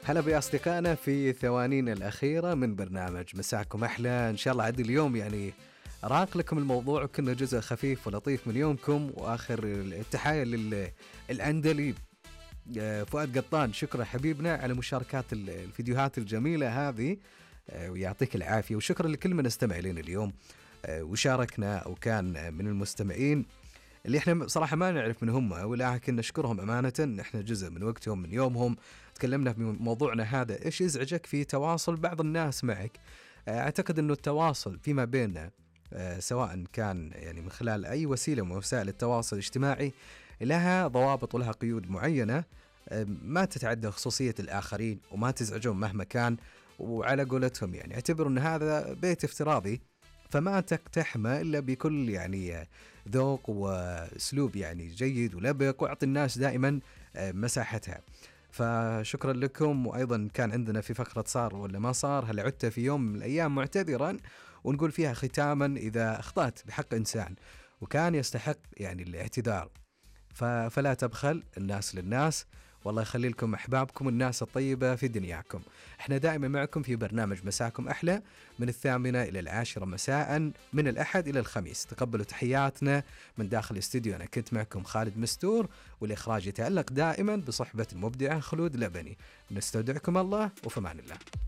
هلا بأصدقائنا في ثوانينا الأخيرة من برنامج مساكم أحلى. إن شاء الله عاد اليوم يعني راق لكم الموضوع وكنا جزء خفيف ولطيف من يومكم. وآخر التحايا للأندلي فؤاد قطان، شكرا حبيبنا على مشاركات الفيديوهات الجميلة هذه، ويعطيك العافية. وشكرا لكل من استمع لنا اليوم وشاركنا أو كان من المستمعين اللي احنا صراحة ما نعرف من هم، ولكن نشكرهم أمانة، احنا جزء من وقتهم من يومهم. تكلمنا في موضوعنا هذا، ايش يزعجك في تواصل بعض الناس معك. اعتقد انه التواصل فيما بيننا سواء كان يعني من خلال اي وسيلة من وسائل التواصل الاجتماعي لها ضوابط ولها قيود معينة، ما تتعدى خصوصية الآخرين وما تزعجهم مهما كان. وعلى قولتهم يعني اعتبروا ان هذا بيت افتراضي، فما تقتحمه إلا بكل يعني ذوق وأسلوب يعني جيد ولبق، وأعطي الناس دائما مساحتها. فشكرا لكم. وأيضا كان عندنا في فقرة صار ولا ما صار، هل عدت في يوم من الأيام معتذرا، ونقول فيها ختاما إذا أخطأت بحق إنسان وكان يستحق يعني الاعتذار فلا تبخل الناس للناس، والله يخلي لكم أحبابكم الناس الطيبة في دنياكم. احنا دائما معكم في برنامج مساكم أحلى من 8 إلى 10 مساء من الأحد إلى الخميس. تقبلوا تحياتنا من داخل الاستديو. أنا كنت معكم خالد مستور، والإخراج يتعلق دائما بصحبة المبدعة خلود لبني. نستودعكم الله وفمان الله.